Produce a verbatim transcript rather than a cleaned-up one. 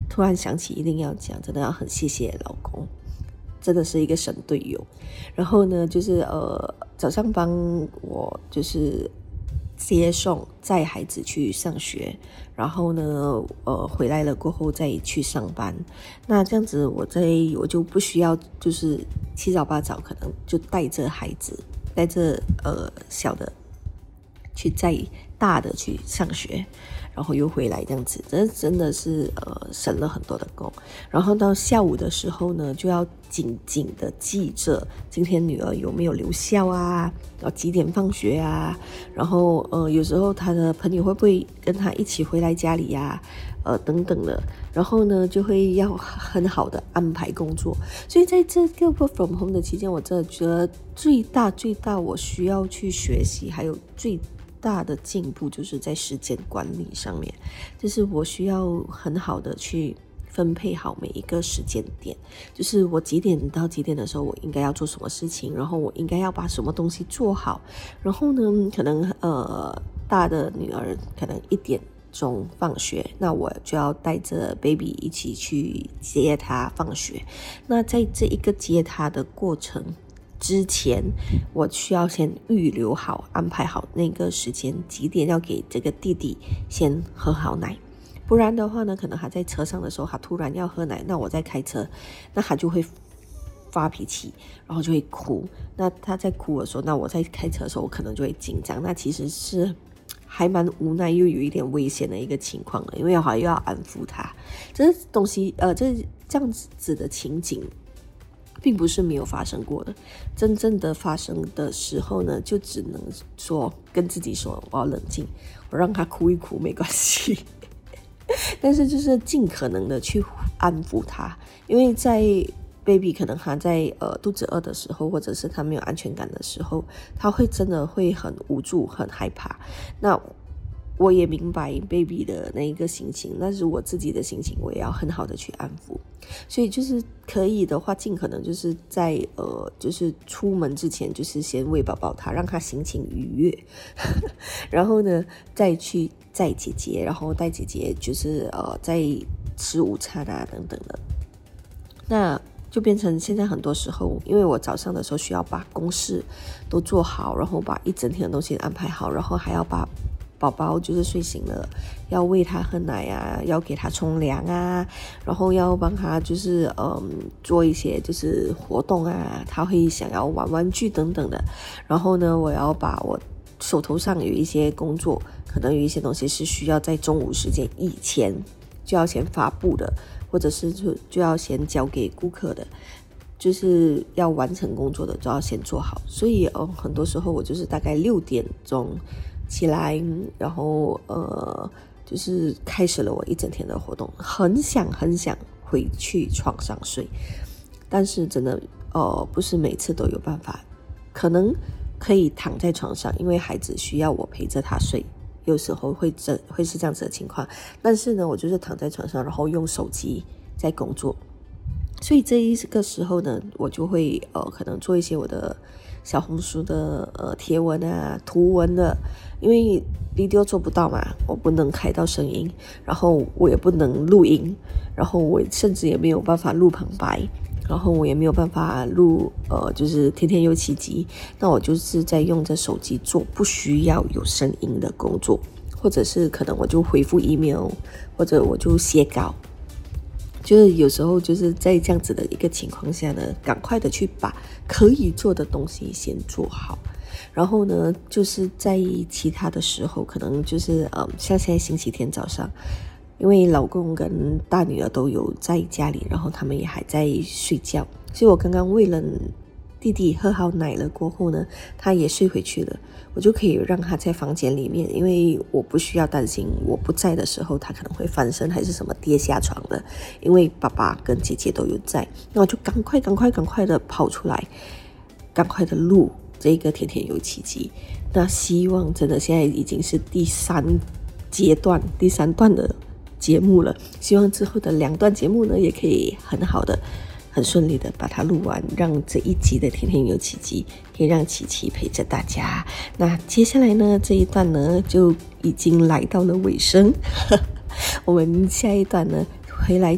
突然想起一定要讲，真的要很谢谢老公，真的是一个神队友。然后呢，就是呃早上帮我就是接送载孩子去上学，然后呢呃回来了过后再去上班。那这样子我在我就不需要就是七早八早可能就带着孩子带着呃小的去载大的去上学，然后又回来这样子，这真的是呃省了很多的工。然后到下午的时候呢，就要紧紧的记着今天女儿有没有留校啊，要几点放学啊，然后呃有时候她的朋友会不会跟她一起回来家里呀、啊，呃等等的。然后呢就会要很好的安排工作。所以在这个 work from home 的期间，我真的觉得最大最大我需要去学习，还有最大的进步就是在时间管理上面，就是我需要很好的去分配好每一个时间点，就是我几点到几点的时候我应该要做什么事情，然后我应该要把什么东西做好。然后呢可能呃大的女儿可能一点钟放学，那我就要带着 baby 一起去接她放学。那在这一个接她的过程之前，我需要先预留好安排好那个时间，几点要给这个弟弟先喝好奶。不然的话呢，可能他在车上的时候他突然要喝奶，那我在开车，那他就会发脾气，然后就会哭。那他在哭的时候，那我在开车的时候我可能就会紧张，那其实是还蛮无奈又有一点危险的一个情况了，因为还又要安抚他。这东西呃这这样子的情景并不是没有发生过的，真正的发生的时候呢，就只能说跟自己说我要冷静，我让他哭一哭没关系但是就是尽可能的去安抚他，因为在 baby 可能他在呃肚子饿的时候，或者是他没有安全感的时候，他会真的会很无助很害怕。那我也明白 baby 的那一个心情，但是我自己的心情我也要很好的去安抚。所以就是可以的话，尽可能就是在呃就是出门之前就是先喂宝宝他，让他心情愉悦然后呢再去载姐姐，然后带姐姐就是呃在吃午餐啊等等的。那就变成现在很多时候，因为我早上的时候需要把公事都做好，然后把一整天的东西安排好，然后还要把宝宝就是睡醒了要喂他喝奶啊，要给他冲凉啊，然后要帮他就是嗯做一些就是活动啊，他会想要玩玩具等等的。然后呢我要把我手头上有一些工作，可能有一些东西是需要在中午时间以前就要先发布的，或者是就就要先交给顾客的，就是要完成工作的就要先做好。所以呃很多时候我就是大概六点钟起来，然后呃就是开始了我一整天的活动，很想很想回去床上睡，但是真的呃不是每次都有办法。可能可以躺在床上，因为孩子需要我陪着他睡，有时候会这会是这样子的情况。但是呢我就是躺在床上，然后用手机在工作。所以这一个时候呢，我就会呃可能做一些我的小红书的呃贴文啊、图文的，因为 video 做不到嘛，我不能开到声音，然后我也不能录音，然后我甚至也没有办法录旁白，然后我也没有办法录呃就是天天有奇迹。那我就是在用着手机做不需要有声音的工作，或者是可能我就回复 email， 或者我就写稿。就是有时候就是在这样子的一个情况下呢，赶快的去把可以做的东西先做好。然后呢就是在其他的时候，可能就是嗯，像现在星期天早上，因为老公跟大女儿都有在家里，然后他们也还在睡觉，所以我刚刚喂了弟弟喝好奶了过后呢，他也睡回去了，我就可以让他在房间里面，因为我不需要担心我不在的时候他可能会翻身还是什么跌下床的，因为爸爸跟姐姐都有在。那我就赶快赶快赶快的跑出来，赶快的录这个天天有奇迹。那希望真的现在已经是第三阶段第三段的节目了，希望之后的两段节目呢也可以很好的很顺利的把它录完，让这一集的天天有奇迹可以让琪琪陪着大家。那接下来呢这一段呢就已经来到了尾声我们下一段呢回来